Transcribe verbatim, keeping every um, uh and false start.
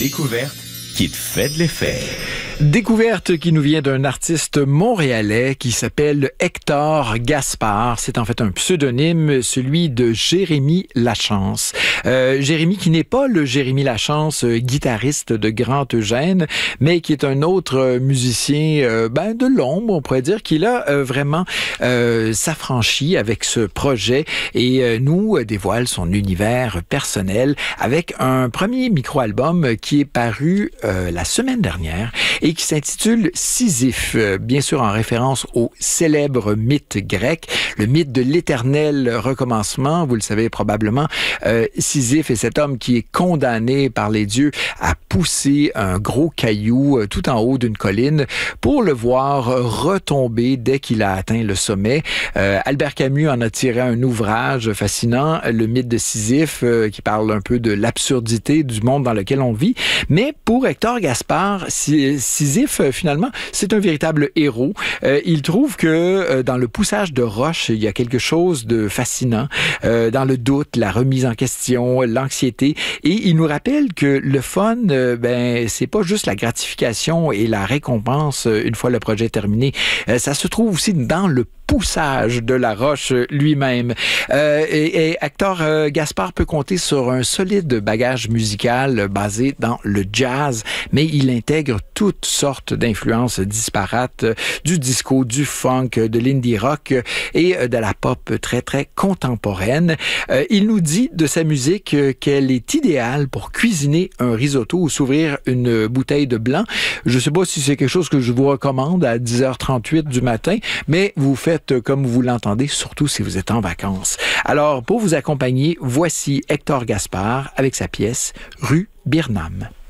découverte qui te fait de l'effet. Découverte qui nous vient d'un artiste montréalais qui s'appelle Hector Gaspard. C'est en fait un pseudonyme, celui de Jérémy Lachance. Euh, Jérémy qui n'est pas le Jérémy Lachance, euh, guitariste de Grand Eugène, mais qui est un autre euh, musicien euh, ben, de l'ombre, on pourrait dire, qui a euh, vraiment euh, s'affranchi avec ce projet et euh, nous euh, dévoile son univers personnel avec un premier micro-album qui est paru euh, la semaine dernière et qui s'intitule Sisyphe, euh, bien sûr en référence au célèbre mythe grec, le mythe de l'éternel recommencement. Vous le savez probablement, euh, Sisyphe est cet homme qui est condamné par les dieux à pousser un gros caillou euh, tout en haut d'une colline pour le voir retomber dès qu'il a atteint le sommet. Euh, Albert Camus en a tiré un ouvrage fascinant, le mythe de Sisyphe, euh, qui parle un peu de l'absurdité du monde dans lequel on vit. Mais pour Hector Gaspard, Sisyphe, finalement, c'est un véritable héros. Euh, il trouve que euh, dans le poussage de roches, il y a quelque chose de fascinant. Euh, dans le doute, la remise en question, l'anxiété. Et il nous rappelle que le fun, euh, ben, c'est pas juste la gratification et la récompense euh, une fois le projet terminé. Euh, ça se trouve aussi dans le poussage de la roche lui-même. Euh, et, et Hector euh, Gaspard peut compter sur un solide bagage musical basé dans le jazz, mais il intègre toutes sortes d'influences disparates, euh, du disco, du funk, de l'indie rock euh, et euh, de la pop très, très contemporaine. Euh, il nous dit de sa musique euh, qu'elle est idéale pour cuisiner un risotto ou s'ouvrir une bouteille de blanc. Je sais pas si c'est quelque chose que je vous recommande à dix heures trente-huit du matin, mais vous faites comme vous l'entendez, surtout si vous êtes en vacances. Alors, pour vous accompagner, voici Hector Gaspard avec sa pièce Rue Birnam.